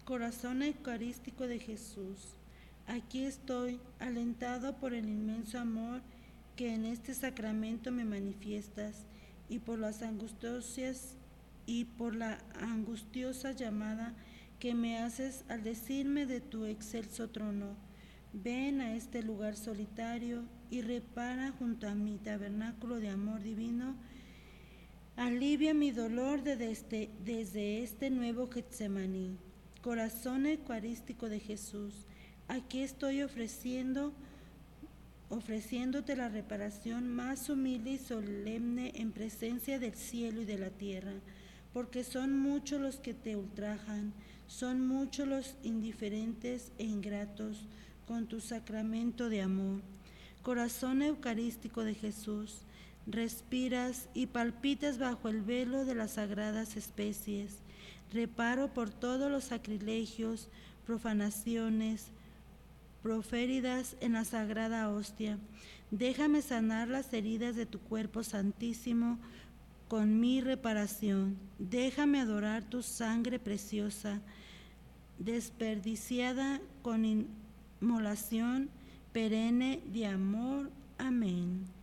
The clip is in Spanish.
Corazón eucarístico de Jesús, aquí estoy, alentado por el inmenso amor que en este sacramento me manifiestas y por la angustiosa llamada que me haces al decirme de tu excelso trono. Ven a este lugar solitario y repara junto a mi tabernáculo de amor divino. Alivia mi dolor desde este nuevo Getsemaní. Corazón eucarístico de Jesús, aquí estoy ofreciéndote la reparación más humilde y solemne en presencia del cielo y de la tierra, porque son muchos los que te ultrajan, son muchos los indiferentes e ingratos con tu sacramento de amor. Corazón eucarístico de Jesús, respiras y palpitas bajo el velo de las sagradas especies. Reparo por todos los sacrilegios, profanaciones, proféridas en la sagrada hostia. Déjame sanar las heridas de tu cuerpo santísimo con mi reparación. Déjame adorar tu sangre preciosa, desperdiciada con inmolación perenne de amor. Amén.